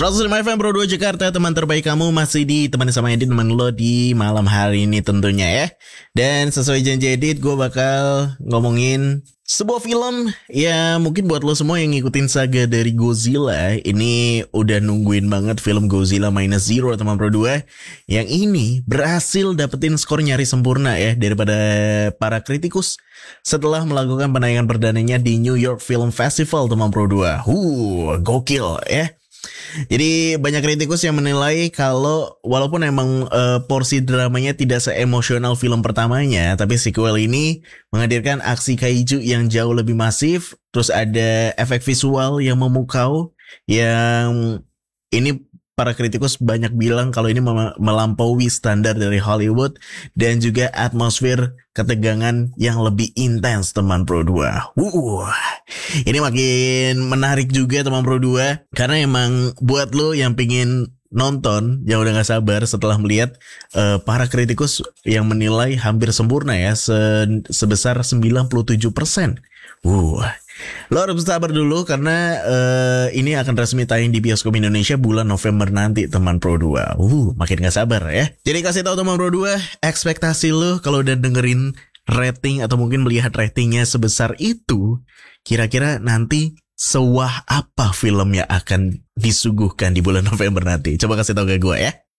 105 FM Pro 2 Jakarta, teman terbaik kamu masih ditemani sama Edit, teman lo di malam hari ini tentunya ya. Dan sesuai janji Edit, gue bakal ngomongin sebuah film ya mungkin buat lo semua yang ngikutin saga dari Godzilla. Ini udah nungguin banget film Godzilla Minus Zero teman Pro 2. Yang ini berhasil dapetin skor nyaris sempurna ya daripada para kritikus setelah melakukan penayangan perdananya di New York Film Festival teman Pro 2. Gokil ya. Jadi banyak kritikus yang menilai kalau walaupun emang porsi dramanya tidak seemosional film pertamanya, tapi sequel ini menghadirkan aksi kaiju yang jauh lebih masif, terus ada efek visual yang memukau, yang ini para kritikus banyak bilang kalau ini melampaui standar dari Hollywood, dan juga atmosfer ketegangan yang lebih intens teman Pro 2. Ini makin menarik juga teman Pro 2, karena emang buat lo yang pingin nonton, yang udah gak sabar setelah melihat para kritikus yang menilai hampir sempurna ya, sebesar 97%. Lo harus sabar dulu karena ini akan resmi tayang di bioskop Indonesia bulan November nanti teman Pro 2. Makin gak sabar ya. Jadi kasih tahu teman Pro 2 ekspektasi lo kalau udah dengerin rating atau mungkin melihat ratingnya sebesar itu, kira-kira nanti sewah apa film yang akan disuguhkan di bulan November nanti. Coba kasih tahu ke gue ya.